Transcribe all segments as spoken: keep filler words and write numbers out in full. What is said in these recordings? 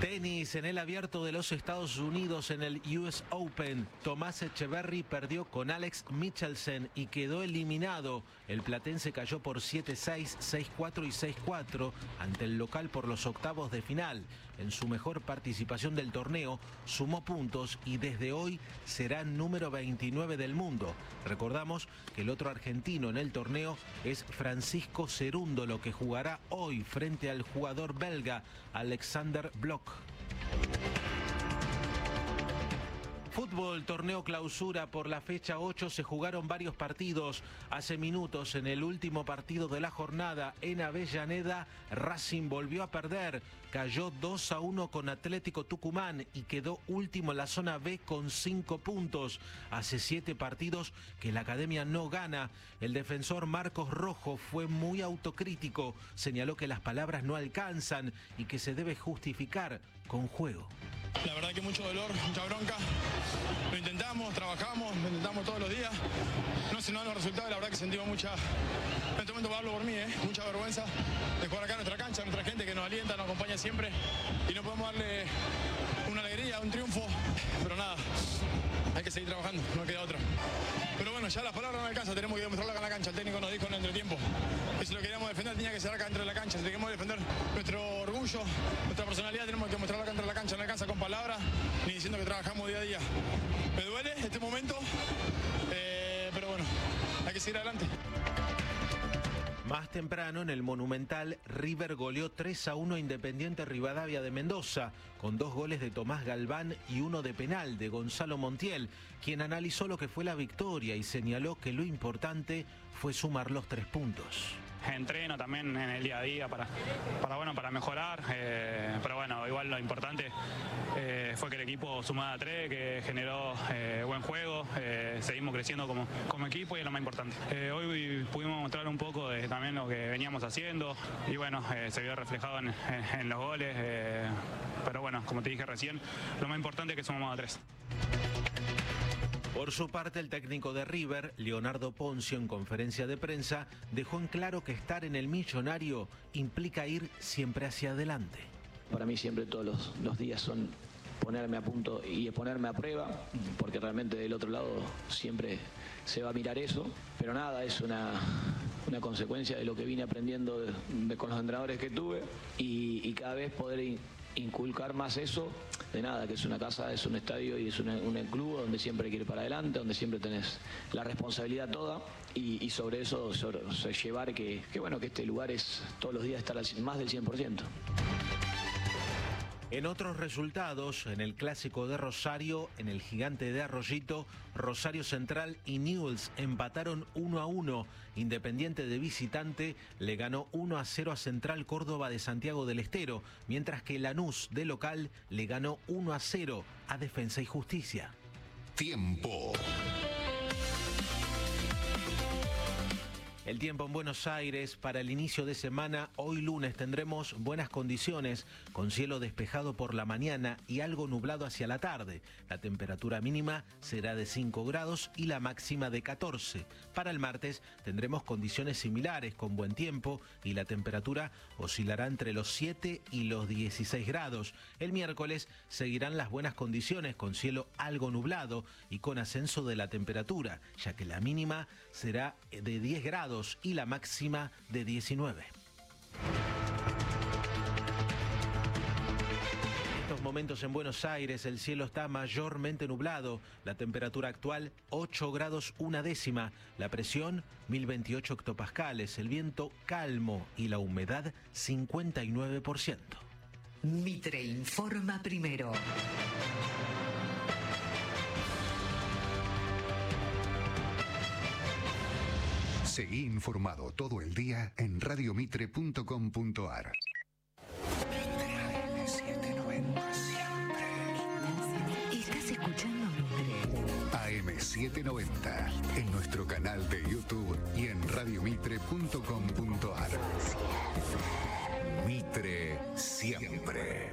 Tenis, en el Abierto de los Estados Unidos, en el U S Open, Tomás Echeverry perdió con Alex Michelsen y quedó eliminado. El platense cayó por siete seis, seis cuatro y seis cuatro ante el local por los octavos de final. En su mejor participación del torneo, sumó puntos y desde hoy será número veintinueve del mundo. Recordamos que el otro argentino en el torneo es Francisco Cerúndolo, que jugará hoy frente al jugador belga Alexander Blok. Fútbol, torneo clausura por la fecha ocho, se jugaron varios partidos. Hace minutos, en el último partido de la jornada en Avellaneda, Racing volvió a perder. Cayó dos a uno con Atlético Tucumán y quedó último en la zona B con cinco puntos. Hace siete partidos que la academia no gana. El defensor Marcos Rojo fue muy autocrítico. Señaló que las palabras no alcanzan y que se debe justificar con juego. La verdad que mucho dolor, mucha bronca. Lo intentamos, trabajamos, lo intentamos todos los días. No se nos dan los resultados, la verdad que sentimos mucha, en este momento hablo por mí, ¿eh? mucha vergüenza de jugar acá en nuestra cancha, nuestra gente que nos alienta, nos acompaña siempre y no podemos darle una alegría, un triunfo, pero nada, hay que seguir trabajando, no queda otra. Pero bueno, ya las palabras no alcanzan, tenemos que demostrarlo acá en la cancha. El técnico nos dijo en el entretiempo que si lo queríamos defender tenía que ser acá dentro de la cancha. Si queríamos defender nuestro orgullo, nuestra personalidad, tenemos que mostrarlo acá dentro de la cancha. No alcanza con palabras ni diciendo que trabajamos día a día. Me duele este momento, eh, pero bueno, hay que seguir adelante. Más temprano, en el Monumental, River goleó tres a uno a Independiente Rivadavia de Mendoza, con dos goles de Tomás Galván y uno de penal de Gonzalo Montiel, quien analizó lo que fue la victoria y señaló que lo importante fue sumar los tres puntos. Entreno también en el día a día para, para, bueno, para mejorar, eh, pero bueno, igual lo importante eh, fue que el equipo sumara tres, que generó eh, buen juego, eh, seguimos creciendo como, como equipo y es lo más importante. Eh, hoy pudimos mostrar un poco de también lo que veníamos haciendo y bueno, eh, se vio reflejado en, en, en los goles, eh, pero bueno, como te dije recién, lo más importante es que sumamos a tres. Por su parte, el técnico de River, Leonardo Poncio, en conferencia de prensa, dejó en claro que estar en el millonario implica ir siempre hacia adelante. Para mí siempre todos los, los días son ponerme a punto y ponerme a prueba, porque realmente del otro lado siempre se va a mirar eso, pero nada, es una, una consecuencia de lo que vine aprendiendo de, de, con los entrenadores que tuve y, y cada vez poder in, inculcar más eso, de nada, que es una casa, es un estadio y es un, un club donde siempre hay que ir para adelante, donde siempre tenés la responsabilidad toda y, y sobre eso sobre, sobre llevar que, que bueno, que este lugar es todos los días estar al, más del cien por ciento. En otros resultados, en el Clásico de Rosario, en el Gigante de Arroyito, Rosario Central y Newell's empataron uno a uno. Independiente de visitante le ganó uno a cero a Central Córdoba de Santiago del Estero, mientras que Lanús de local le ganó uno a cero a Defensa y Justicia. Tiempo. El tiempo en Buenos Aires para el inicio de semana. Hoy lunes tendremos buenas condiciones, con cielo despejado por la mañana y algo nublado hacia la tarde. La temperatura mínima será de cinco grados y la máxima de catorce. Para el martes tendremos condiciones similares, con buen tiempo, y la temperatura oscilará entre los siete y los dieciséis grados. El miércoles seguirán las buenas condiciones, con cielo algo nublado y con ascenso de la temperatura, ya que la mínima será de diez grados y la máxima de diecinueve. En estos momentos en Buenos Aires el cielo está mayormente nublado, la temperatura actual ocho grados una décima, la presión mil veintiocho hectopascales, el viento calmo y la humedad cincuenta y nueve por ciento. Mitre informa primero. Seguí informado todo el día en radio mitre punto com punto ar. Mitre setecientos noventa siempre. Estás escuchando Mitre. A M setecientos noventa en nuestro canal de YouTube y en radio mitre punto com punto ar. Mitre siempre.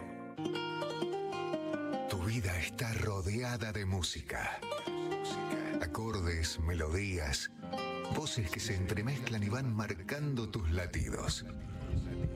Tu vida está rodeada de música. Acordes, melodías, voces que se entremezclan y van marcando tus latidos.